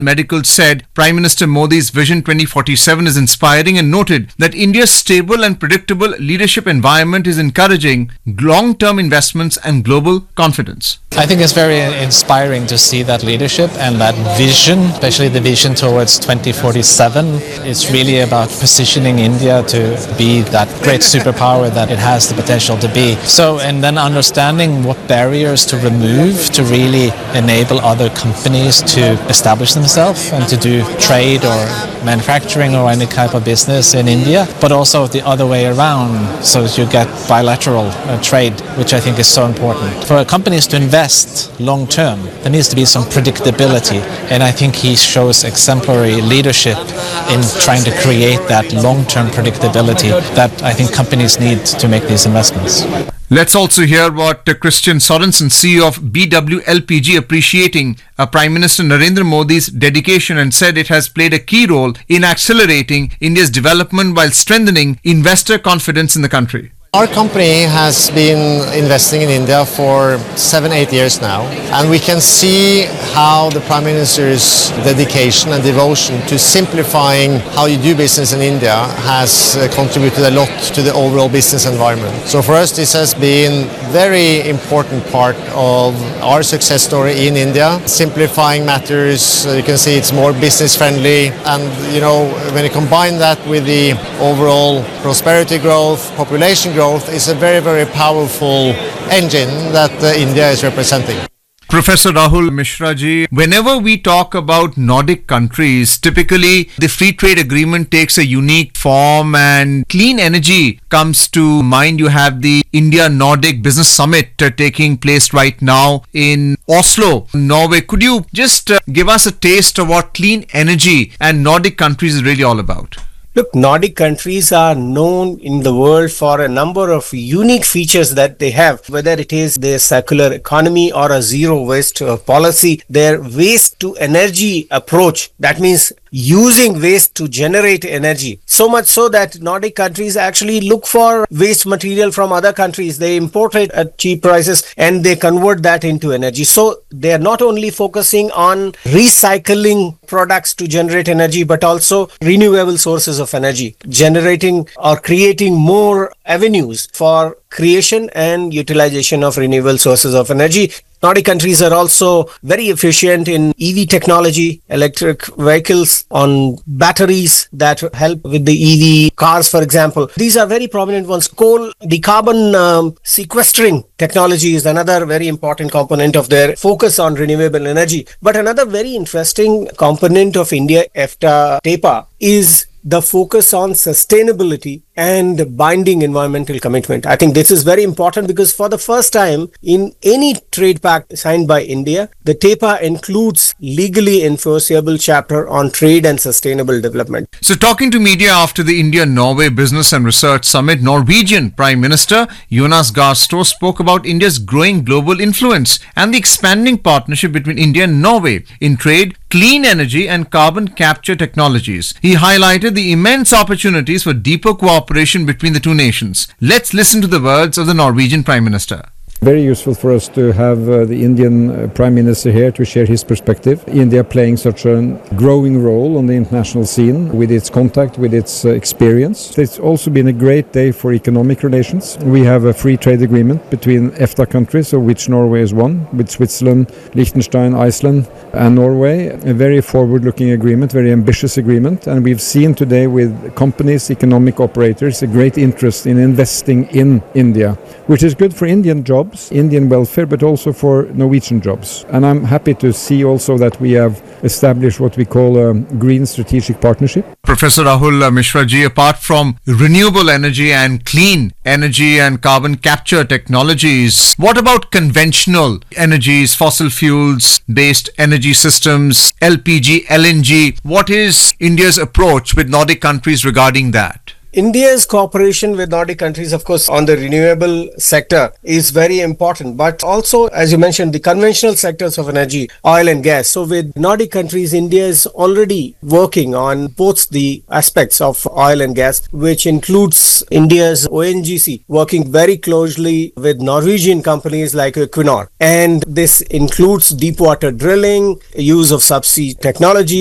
Medical said Prime Minister Modi's Vision 2047 is inspiring and noted that India's stable and predictable leadership environment is encouraging long-term investments and global confidence. I think it's very inspiring to see that leadership and that vision, especially the vision towards 2047. It's really about positioning India to be that great superpower that it has the potential to be. So, and then understanding what barriers to remove to really enable other companies to establish themselves and to do trade or manufacturing or any type of business in India, but also the other way around, so that you get bilateral trade, which I think is so important. For companies to invest long term, there needs to be some predictability, and I think he shows exemplary leadership in trying to create that long-term predictability that I think companies need to make these investments. Let's also hear what Christian Sorensen, CEO of BW LPG, appreciating Prime Minister Narendra Modi's dedication and said it has played a key role in accelerating India's development while strengthening investor confidence in the country. Our company has been investing in India for 7-8 years now, and we can see how the Prime Minister's dedication and devotion to simplifying how you do business in India has contributed a lot to the overall business environment. So for us this has been a very important part of our success story in India. Simplifying matters, you can see it's more business friendly, and when you combine that with the overall prosperity growth, population growth, is a very, very powerful engine that India is representing. Professor Rahul Mishra ji, whenever we talk about Nordic countries, typically the free trade agreement takes a unique form and clean energy comes to mind. You have the India Nordic Business Summit taking place right now in Oslo, Norway. Could you just give us a taste of what clean energy and Nordic countries is really all about? Look, Nordic countries are known in the world for a number of unique features that they have, whether it is their circular economy or a zero waste policy, their waste to energy approach. That means using waste to generate energy. So much so that Nordic countries actually look for waste material from other countries. They import it at cheap prices and they convert that into energy. So they are not only focusing on recycling products to generate energy, but also renewable sources of energy, generating or creating more avenues for creation and utilization of renewable sources of energy. Nordic countries are also very efficient in EV technology, electric vehicles on batteries that help with the EV cars, for example. These are very prominent ones. Coal, the carbon sequestering technology is another very important component of their focus on renewable energy. But another very interesting component of India EFTA TEPA is the focus on sustainability and binding environmental commitment. I think this is very important because for the first time in any trade pact signed by India, the TEPA includes legally enforceable chapter on trade and sustainable development. So talking to media after the India-Norway Business and Research Summit, Norwegian Prime Minister Jonas Gahr Store spoke about India's growing global influence and the expanding partnership between India and Norway in trade, clean energy and carbon capture technologies. He highlighted the immense opportunities for deeper cooperation between the two nations. Let's listen to the words of the Norwegian Prime Minister. Very useful for us to have the Indian Prime Minister here to share his perspective. India playing such a growing role on the international scene with its contact, with its experience. It's also been a great day for economic relations. We have a free trade agreement between EFTA countries, of which Norway is one, with Switzerland, Liechtenstein, Iceland and Norway. A very forward-looking agreement, very ambitious agreement. And we've seen today with companies, economic operators, a great interest in investing in India, which is good for Indian jobs, Indian welfare, but also for Norwegian jobs. And I'm happy to see also that we have established what we call a green strategic partnership. Professor Rahul Mishra ji, apart from renewable energy and clean energy and carbon capture technologies, what about conventional energies, fossil fuels based energy systems, LPG, LNG? What is India's approach with Nordic countries regarding that? India's cooperation with Nordic countries, of course, on the renewable sector is very important, but also, as you mentioned, the conventional sectors of energy, oil and gas. So with Nordic countries, India is already working on both the aspects of oil and gas, which includes India's ONGC working very closely with Norwegian companies like Equinor. And this includes deep water drilling, use of subsea technology,